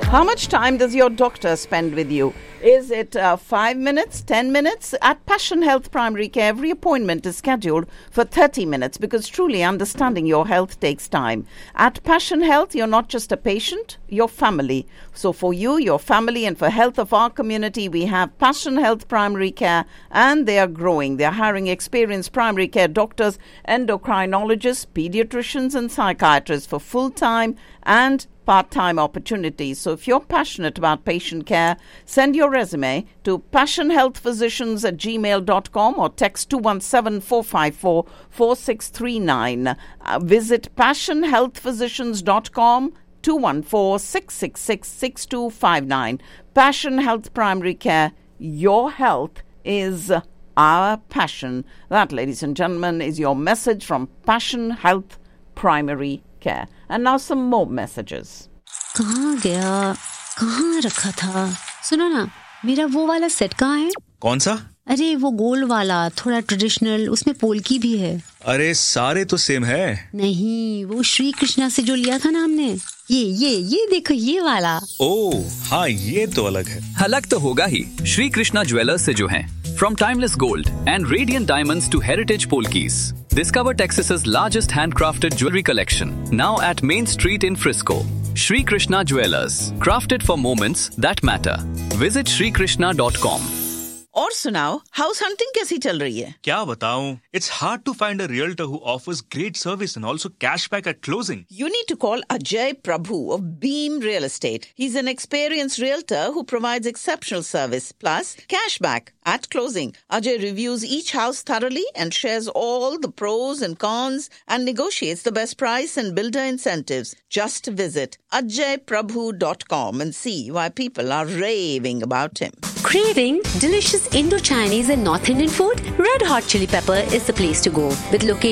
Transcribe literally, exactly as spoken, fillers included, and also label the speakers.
Speaker 1: How much time does your doctor spend with you? Is it uh, five minutes, ten minutes? At Passion Health Primary Care, every appointment is scheduled for thirty minutes because truly understanding your health takes time. At Passion Health, you're not just a patient, you're family. So for you, your family, and for health of our community, we have Passion Health Primary Care, and they are growing. They're hiring experienced primary care doctors, endocrinologists, pediatricians, and psychiatrists for full-time and part-time opportunities. So if you're passionate about patient care, send your resume to passionhealthphysicians at gmail dot com or text two one seven, four five four, four six three nine. Uh, visit passion health physicians dot com, two one four, six six six, six two five nine. Passion Health Primary Care, your health is our passion. That, ladies and gentlemen, is your message from Passion Health Primary Care. And now some more messages.
Speaker 2: कहाँ गया? कहाँ रखा था? सुनो ना, मेरा वो वाला सेट कहाँ है?
Speaker 3: कौन सा?
Speaker 2: अरे वो गोल वाला, थोड़ा ट्रेडिशनल, उसमें पोल्की भी है।
Speaker 3: अरे सारे तो सेम है।
Speaker 2: नहीं, वो श्री कृष्णा से जो लिया था ना हमने, ये ये ये देखो ये वाला।
Speaker 3: ओह हाँ, ये तो अलग है।
Speaker 4: अलग तो होगा ही, श्री कृष्णा ज्वेलर्स से जो हैं। From timeless gold and radiant diamonds to heritage polkis, discover Texas's largest handcrafted jewelry collection. Now at Main Street in Frisco. Shri Krishna Jewelers, crafted for moments that matter. Visit shri krishna dot com.
Speaker 1: और सुनाओ, house hunting कैसी चल रही है?
Speaker 3: क्या बताऊं? It's hard to find a realtor who offers great service and also cashback at closing.
Speaker 1: You need to call Ajay Prabhu of Beam Real Estate. He's an experienced realtor who provides exceptional service plus cashback at closing. Ajay reviews each house thoroughly and shares all the pros and cons and negotiates the best price and builder incentives. Just visit ajay prabhu dot com and see why people are raving about him.
Speaker 2: Craving delicious Indo-Chinese and North Indian food? Red Hot Chili Pepper is the place to go. With location